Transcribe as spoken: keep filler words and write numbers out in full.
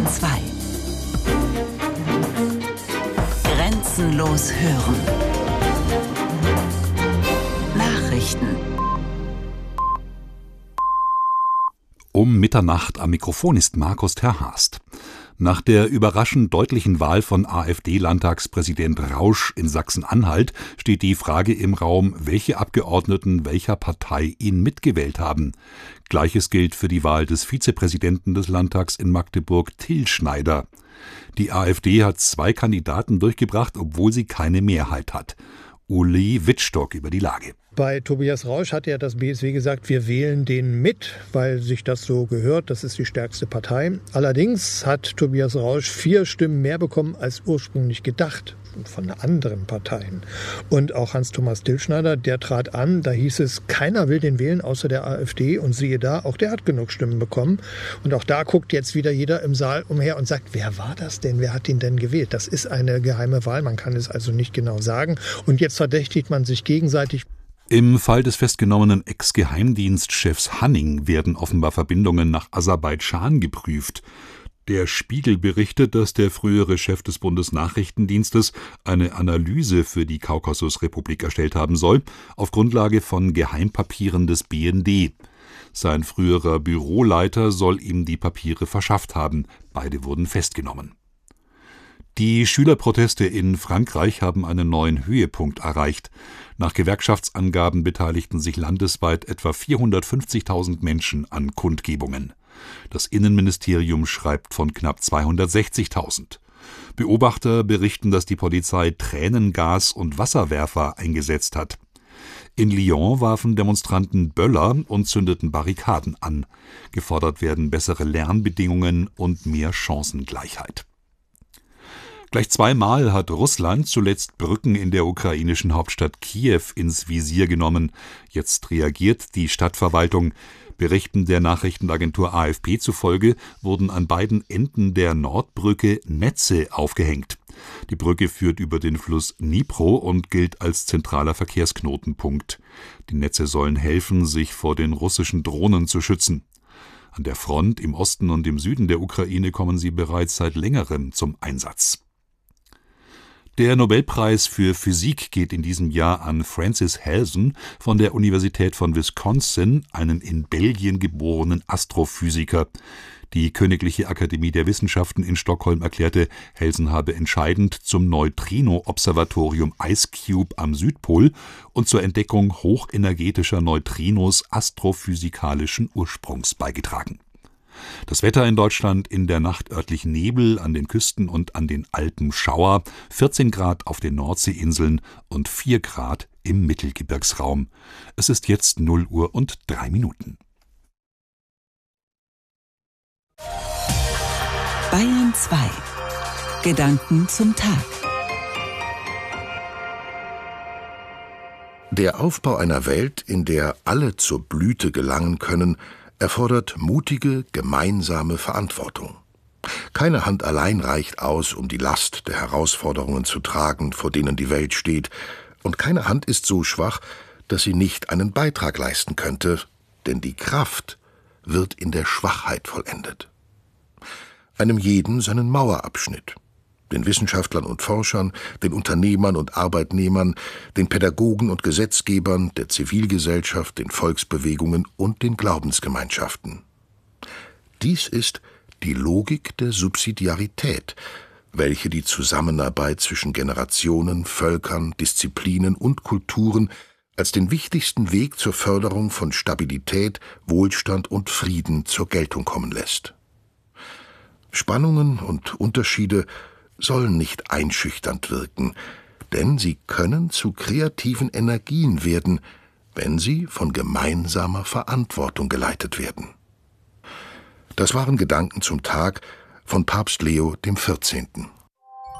zwei. Grenzenlos hören. Nachrichten. Um Mitternacht am Mikrofon ist Markus Terhast. Nach der überraschend deutlichen Wahl von AfD-Landtagspräsident Rausch in Sachsen-Anhalt steht die Frage im Raum, welche Abgeordneten welcher Partei ihn mitgewählt haben. Gleiches gilt für die Wahl des Vizepräsidenten des Landtags in Magdeburg, Till Schneider. Die AfD hat zwei Kandidaten durchgebracht, obwohl sie keine Mehrheit hat. Uli Wittstock über die Lage. Bei Tobias Rausch hat ja das B S W gesagt, wir wählen den mit, weil sich das so gehört, das ist die stärkste Partei. Allerdings hat Tobias Rausch vier Stimmen mehr bekommen als ursprünglich gedacht von anderen Parteien. Und auch Hans-Thomas Till-Schneider, der trat an, da hieß es, keiner will den wählen außer der AfD und siehe da, auch der hat genug Stimmen bekommen. Und auch da guckt jetzt wieder jeder im Saal umher und sagt, wer war das denn, wer hat ihn denn gewählt? Das ist eine geheime Wahl, man kann es also nicht genau sagen. Und jetzt verdächtigt man sich gegenseitig. Im Fall des festgenommenen Ex-Geheimdienstchefs Hanning werden offenbar Verbindungen nach Aserbaidschan geprüft. Der Spiegel berichtet, dass der frühere Chef des Bundesnachrichtendienstes eine Analyse für die Kaukasusrepublik erstellt haben soll, auf Grundlage von Geheimpapieren des B N D. Sein früherer Büroleiter soll ihm die Papiere verschafft haben. Beide wurden festgenommen. Die Schülerproteste in Frankreich haben einen neuen Höhepunkt erreicht. Nach Gewerkschaftsangaben beteiligten sich landesweit etwa vierhundertfünfzigtausend Menschen an Kundgebungen. Das Innenministerium schreibt von knapp zweihundertsechzigtausend. Beobachter berichten, dass die Polizei Tränengas und Wasserwerfer eingesetzt hat. In Lyon warfen Demonstranten Böller und zündeten Barrikaden an. Gefordert werden bessere Lernbedingungen und mehr Chancengleichheit. Gleich zweimal hat Russland zuletzt Brücken in der ukrainischen Hauptstadt Kiew ins Visier genommen. Jetzt reagiert die Stadtverwaltung. Berichten der Nachrichtenagentur A F P zufolge wurden an beiden Enden der Nordbrücke Netze aufgehängt. Die Brücke führt über den Fluss Dnipro und gilt als zentraler Verkehrsknotenpunkt. Die Netze sollen helfen, sich vor den russischen Drohnen zu schützen. An der Front im Osten und im Süden der Ukraine kommen sie bereits seit längerem zum Einsatz. Der Nobelpreis für Physik geht in diesem Jahr an Francis Halsen von der Universität von Wisconsin, einen in Belgien geborenen Astrophysiker. Die Königliche Akademie der Wissenschaften in Stockholm erklärte, Halsen habe entscheidend zum Neutrino-Observatorium IceCube am Südpol und zur Entdeckung hochenergetischer Neutrinos astrophysikalischen Ursprungs beigetragen. Das Wetter in Deutschland: in der Nacht örtlich Nebel, an den Küsten und an den Alpen Schauer, vierzehn Grad auf den Nordseeinseln und vier Grad im Mittelgebirgsraum. Es ist jetzt null Uhr und drei Minuten. Bayern zwei. Gedanken zum Tag. Der Aufbau einer Welt, in der alle zur Blüte gelangen können, erfordert mutige, gemeinsame Verantwortung. Keine Hand allein reicht aus, um die Last der Herausforderungen zu tragen, vor denen die Welt steht, und keine Hand ist so schwach, dass sie nicht einen Beitrag leisten könnte, denn die Kraft wird in der Schwachheit vollendet. Einem jeden seinen Mauerabschnitt. Den Wissenschaftlern und Forschern, den Unternehmern und Arbeitnehmern, den Pädagogen und Gesetzgebern, der Zivilgesellschaft, den Volksbewegungen und den Glaubensgemeinschaften. Dies ist die Logik der Subsidiarität, welche die Zusammenarbeit zwischen Generationen, Völkern, Disziplinen und Kulturen als den wichtigsten Weg zur Förderung von Stabilität, Wohlstand und Frieden zur Geltung kommen lässt. Spannungen und Unterschiede sollen nicht einschüchternd wirken, denn sie können zu kreativen Energien werden, wenn sie von gemeinsamer Verantwortung geleitet werden. Das waren Gedanken zum Tag von Papst Leo dem vierzehnten